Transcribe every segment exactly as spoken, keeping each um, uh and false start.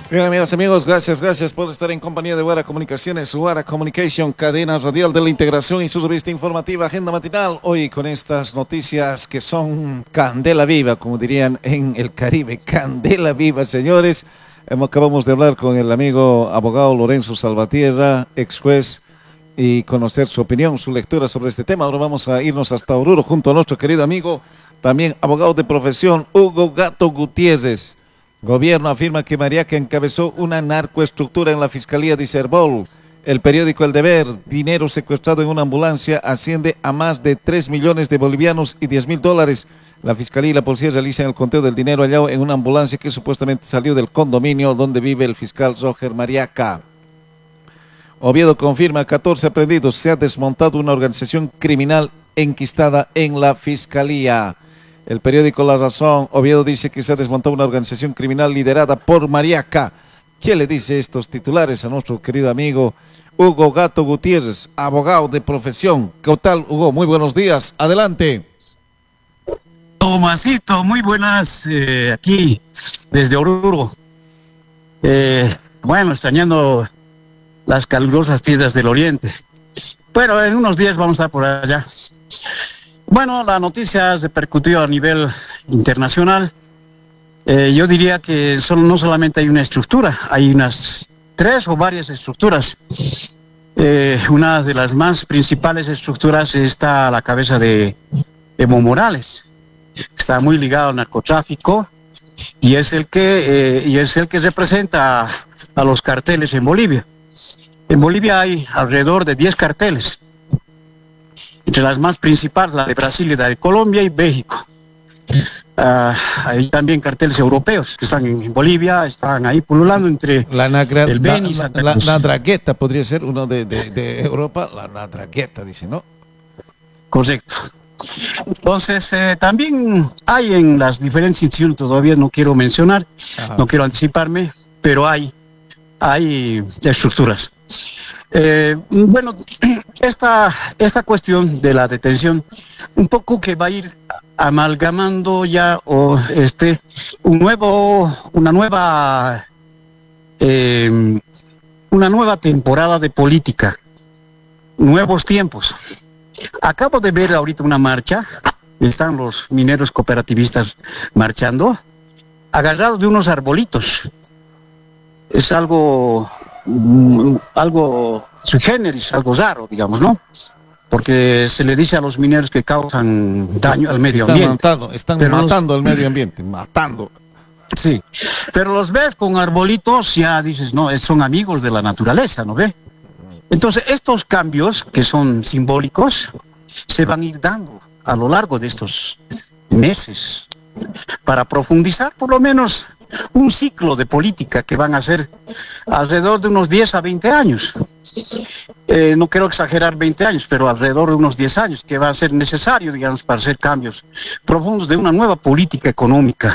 Bien, amigas, amigos, gracias, gracias por estar en compañía de Guara Comunicaciones, Guara Communication, cadena radial de la integración y su revista informativa Agenda Matinal. Hoy con estas noticias que son candela viva, como dirían en el Caribe, candela viva, señores. Acabamos de hablar con el amigo abogado Lorenzo Salvatierra, ex juez, y conocer su opinión, su lectura sobre este tema. Ahora vamos a irnos hasta Oruro junto a nuestro querido amigo, también abogado de profesión, Hugo Gato Gutiérrez. Gobierno afirma que Mariaca encabezó una narcoestructura en la Fiscalía de Iserbol. El periódico El Deber, dinero secuestrado en una ambulancia asciende a más de tres millones de bolivianos y diez mil dólares. La Fiscalía y la Policía realizan el conteo del dinero hallado en una ambulancia que supuestamente salió del condominio donde vive el fiscal Roger Mariaca. Oviedo confirma catorce aprendidos. Se ha desmontado una organización criminal enquistada en la Fiscalía. El periódico La Razón, Oviedo dice que se ha desmontado una organización criminal liderada por Mariaca. ¿Qué le dice estos titulares a nuestro querido amigo Hugo Gato Gutiérrez, abogado de profesión? ¿Qué tal, Hugo? Muy buenos días. Adelante. Tomasito, muy buenas, eh, aquí desde Oruro. Eh, bueno, extrañando las calurosas tierras del oriente. Bueno, en unos días vamos a estar por allá. Bueno, la noticia repercutió a nivel internacional. Eh, yo diría que solo, no solamente hay una estructura, hay unas tres o varias estructuras. Eh, una de las más principales estructuras está a la cabeza de Evo Morales. Está muy ligado al narcotráfico y es el que, eh, y es el que representa a, a los carteles en Bolivia. En Bolivia hay alrededor de diez carteles. Entre las más principales, la de Brasil y la de Colombia y México. Uh, hay también carteles europeos que están en Bolivia, están ahí pululando entre la nagra, el Beni y Santa Cruz. La, la Nadragueta podría ser uno de, de, de Europa, la Nadragueta, dice, ¿no? Correcto. Entonces, eh, también hay en las diferentes instituciones, todavía no quiero mencionar, Ajá. no quiero anticiparme, pero hay, hay estructuras. Eh, bueno, esta, esta cuestión de la detención, un poco que va a ir amalgamando ya o este un nuevo, una nueva, eh, una nueva temporada de política, nuevos tiempos. Acabo de ver ahorita una marcha, están los mineros cooperativistas marchando, agarrados de unos arbolitos. Es algo algo sui generis, algo raro, digamos, ¿no? Porque se le dice a los mineros que causan daño al medio están ambiente. Matando, están pero matando los... al medio ambiente, matando. Sí, pero los ves con arbolitos, ya dices, no, son amigos de la naturaleza, ¿no ve? Entonces, estos cambios que son simbólicos se van a ir dando a lo largo de estos meses para profundizar por lo menos un ciclo de política que van a ser alrededor de unos diez a veinte años. Eh, no quiero exagerar veinte años, pero alrededor de unos diez años, que va a ser necesario, digamos, para hacer cambios profundos de una nueva política económica.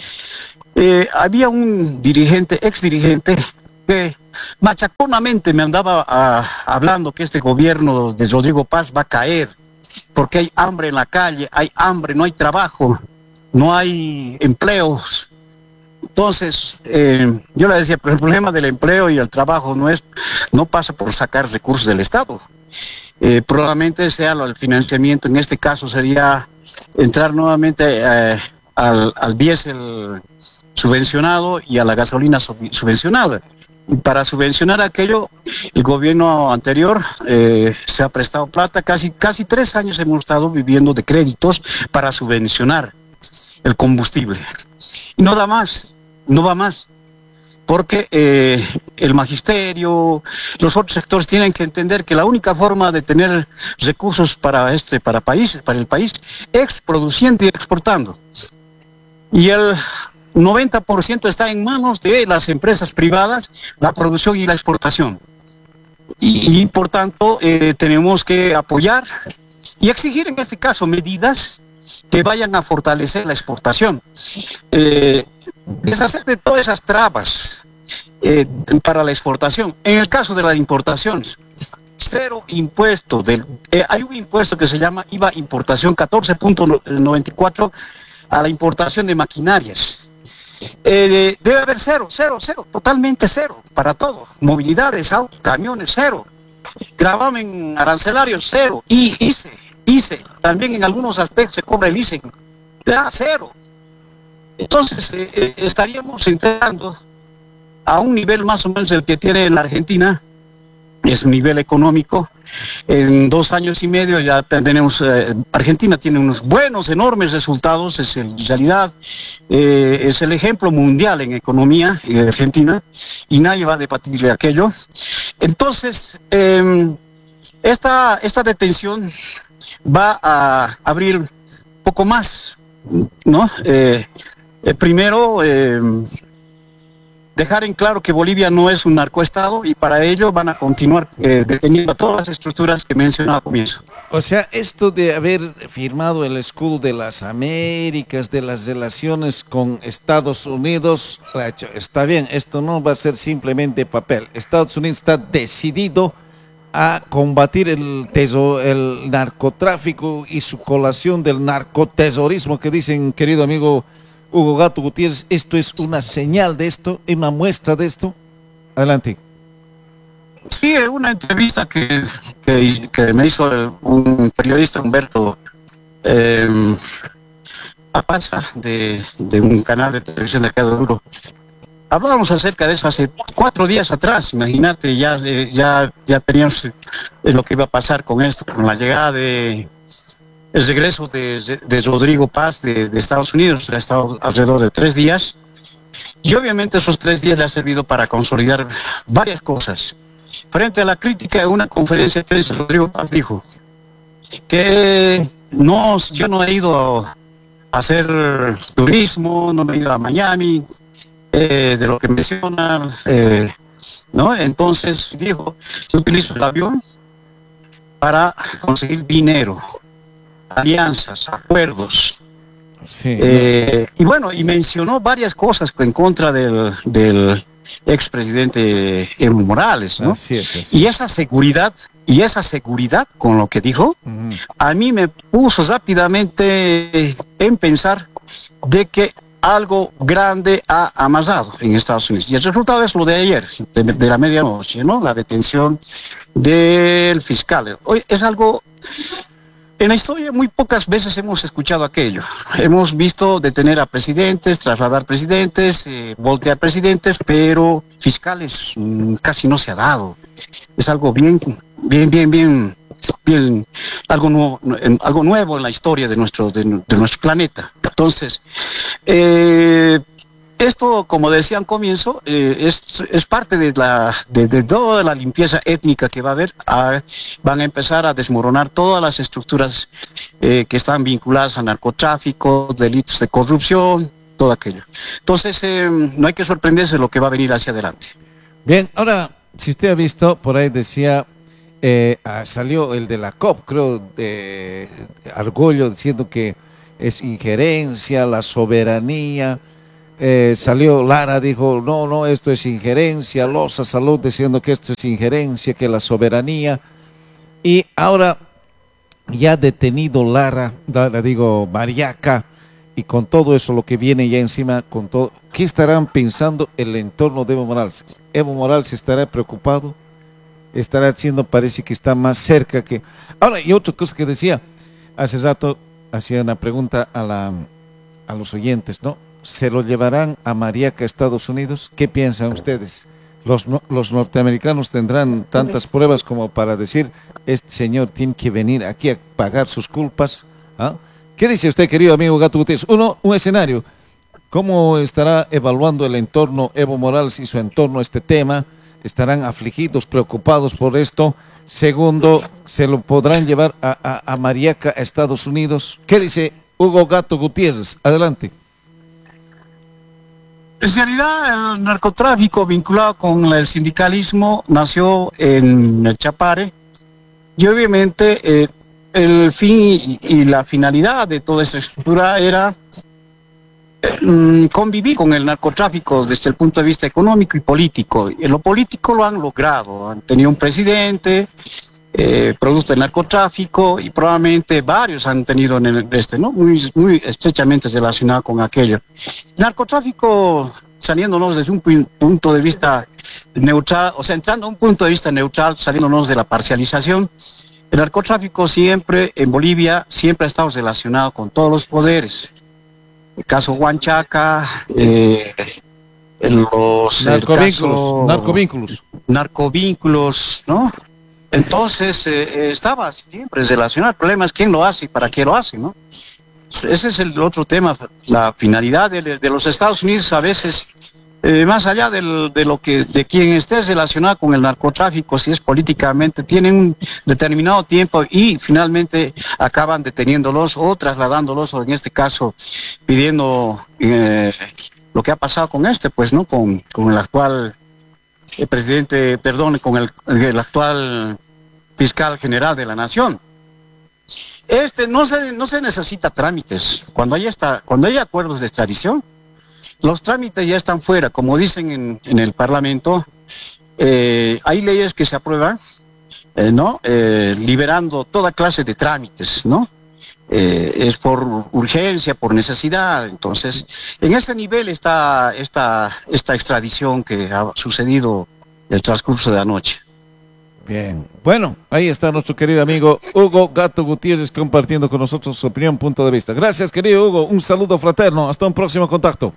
Eh, había un dirigente, ex dirigente, que machaconamente me andaba a, hablando que este gobierno de Rodrigo Paz va a caer, porque hay hambre en la calle, hay hambre, no hay trabajo, no hay empleos. Entonces, eh, yo le decía, pero el problema del empleo y el trabajo no es, no pasa por sacar recursos del Estado. Eh, probablemente sea el financiamiento, en este caso sería entrar nuevamente eh, al, al diésel subvencionado y a la gasolina subvencionada. Y para subvencionar aquello, el gobierno anterior eh, se ha prestado plata, casi, casi tres años hemos estado viviendo de créditos para subvencionar el combustible. Y no da más. No va más, porque eh, el magisterio, los otros sectores tienen que entender que la única forma de tener recursos para este, para país, para el país, es produciendo y exportando. Y el noventa por ciento está en manos de las empresas privadas, la producción y la exportación. Y, y por tanto, eh, tenemos que apoyar y exigir en este caso medidas que vayan a fortalecer la exportación. Eh, deshacer de todas esas trabas eh, para la exportación. En el caso de la importación, cero impuesto. Del, eh, hay un impuesto que se llama I V A importación catorce punto noventa y cuatro a la importación de maquinarias. Eh, debe haber cero, cero, cero, totalmente cero, para todo. Movilidades, autos, camiones, cero. Gravamen arancelario, cero. Y I C E, I C E, también en algunos aspectos se cobra el I C E, ya, cero. Entonces, eh, eh, estaríamos entrando a un nivel más o menos el que tiene la Argentina, es un nivel económico. En dos años y medio ya tenemos, eh, Argentina tiene unos buenos, enormes resultados, es en realidad, eh, es el ejemplo mundial en economía, eh, Argentina, y nadie va a debatirle aquello. Entonces, eh, esta, esta detención va a abrir un poco más, ¿no? Eh, eh, primero, eh, dejar en claro que Bolivia no es un narcoestado y para ello van a continuar eh, deteniendo todas las estructuras que mencionaba al comienzo. O sea, esto de haber firmado el escudo de las Américas, de las relaciones con Estados Unidos, está bien, esto no va a ser simplemente papel. Estados Unidos está decidido a combatir el, teso, el narcotráfico y su colación del narcotesorismo que dicen, querido amigo Hugo Gato Gutiérrez. Esto es una señal de esto, una muestra de esto. Adelante. Sí, una entrevista que, que, que me hizo un periodista, Humberto eh, Apaza, de, de un canal de televisión de acá de Oruro. Hablábamos acerca de eso hace cuatro días atrás. Imagínate, ya, ya, ya teníamos lo que iba a pasar con esto, con la llegada de el regreso de, de Rodrigo Paz de, de Estados Unidos. Ha estado alrededor de tres días y obviamente esos tres días le ha servido para consolidar varias cosas. Frente a la crítica de una conferencia de prensa, Rodrigo Paz dijo que no, yo no he ido a hacer turismo, no me he ido a Miami, eh, de lo que mencionan, eh, ¿no? Entonces dijo, yo utilizo el avión para conseguir dinero, alianzas, acuerdos. Sí. Eh, y bueno, y mencionó varias cosas en contra del, del expresidente Evo Morales, ¿no? Así es, así. Y esa seguridad, y esa seguridad con lo que dijo, uh-huh, a mí me puso rápidamente en pensar de que algo grande ha amasado en Estados Unidos. Y el resultado es lo de ayer, de, de la medianoche, ¿no? La detención del fiscal. Hoy es algo... En la historia muy pocas veces hemos escuchado aquello. Hemos visto detener a presidentes, trasladar presidentes, eh, voltear presidentes, pero fiscales mmm, casi no se ha dado. Es algo bien, bien, bien, bien, bien, algo nuevo, algo nuevo en la historia de nuestro, de, de nuestro planeta. Entonces, eh, esto, como decía al comienzo, eh, es, es parte de, la, de, de toda la limpieza étnica que va a haber. A, van a empezar a desmoronar todas las estructuras eh, que están vinculadas al narcotráfico, delitos de corrupción, todo aquello. Entonces, eh, no hay que sorprenderse de lo que va a venir hacia adelante. Bien, ahora, si usted ha visto, por ahí decía, eh, ah, salió el de la C O P, creo, de Argollo, diciendo que es injerencia, la soberanía. Eh, salió Lara, dijo, no, no, esto es injerencia, Loza Salud diciendo que esto es injerencia, que la soberanía. Y ahora ya detenido Lara, Lara digo, Mariaca, y con todo eso lo que viene ya encima, con todo, ¿qué estarán pensando el entorno de Evo Morales? Evo Morales estará preocupado, estará haciendo, parece que está más cerca que... Ahora, y otra cosa que decía, hace rato hacía una pregunta a, la, a los oyentes, ¿no? ¿Se lo llevarán a Mariaca, Estados Unidos? ¿Qué piensan ustedes? ¿Los, no, los norteamericanos tendrán tantas pruebas como para decir, este señor tiene que venir aquí a pagar sus culpas? ¿Ah? ¿Qué dice usted, querido amigo Gato Gutiérrez? Uno, un escenario. ¿Cómo estará evaluando el entorno Evo Morales y su entorno este tema? ¿Estarán afligidos, preocupados por esto? Segundo, ¿se lo podrán llevar a, a, a Mariaca, a Estados Unidos? ¿Qué dice Hugo Gato Gutiérrez? Adelante. En realidad, el narcotráfico vinculado con el sindicalismo nació en el Chapare y obviamente eh, el fin y, y la finalidad de toda esa estructura era eh, convivir con el narcotráfico desde el punto de vista económico y político. En lo político lo han logrado, han tenido un presidente eh, producto del narcotráfico, y probablemente varios han tenido en el, este, ¿no? Muy, muy estrechamente relacionado con aquello. Narcotráfico, saliéndonos desde un punto de vista neutral, o sea, entrando a un punto de vista neutral, saliéndonos de la parcialización, el narcotráfico siempre, en Bolivia, siempre ha estado relacionado con todos los poderes. El caso Huanchaca, eh, los... Narcovínculos, caso, narcovínculos. Narcovínculos, ¿no? Entonces, eh, estaba siempre relacionado. El problema es quién lo hace y para qué lo hace, ¿no? Ese es el otro tema, la finalidad de, de los Estados Unidos a veces, eh, más allá del, de lo que de quien esté relacionado con el narcotráfico, si es políticamente, tienen un determinado tiempo y finalmente acaban deteniéndolos o trasladándolos, o en este caso pidiendo eh, lo que ha pasado con este, pues, ¿no? Con, con el actual el presidente, perdón, con el, el actual fiscal general de la nación. Este no se, no se necesita trámites. Cuando hay, esta, cuando hay acuerdos de extradición, los trámites ya están fuera. Como dicen en, en el Parlamento, eh, hay leyes que se aprueban, eh, ¿no? Eh, liberando toda clase de trámites, ¿no? Eh, es por urgencia, por necesidad. Entonces, en ese nivel está esta, esta extradición que ha sucedido el transcurso de la noche. Bien, bueno, ahí está nuestro querido amigo Hugo Gato Gutiérrez compartiendo con nosotros su opinión, punto de vista. Gracias, querido Hugo, un saludo fraterno, hasta un próximo contacto.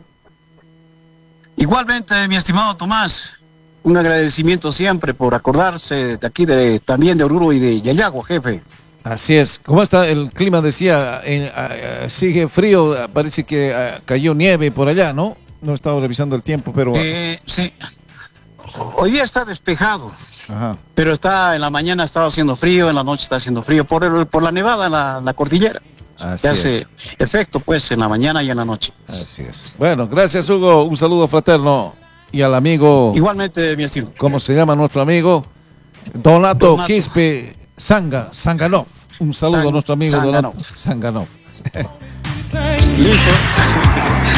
Igualmente, mi estimado Tomás, un agradecimiento siempre por acordarse de aquí, de, también de Oruro y de Yayagua, jefe. Así es. ¿Cómo está el clima? Decía, eh, eh, sigue frío, parece que eh, cayó nieve por allá, ¿no? No he estado revisando el tiempo, pero... Eh, sí, hoy día está despejado. Ajá. Pero está en la mañana ha estado haciendo frío, en la noche está haciendo frío, por, el, por la nevada en la, la cordillera. Así que hace es. efecto, pues, en la mañana y en la noche. Así es. Bueno, gracias, Hugo. Un saludo fraterno. Y al amigo... Igualmente, mi estimado. ¿Cómo se llama nuestro amigo? Donato, Donato. Quispe Sanga, Sanganov. Un saludo San, a nuestro amigo Sanganov. Donato Sanganov. Listo.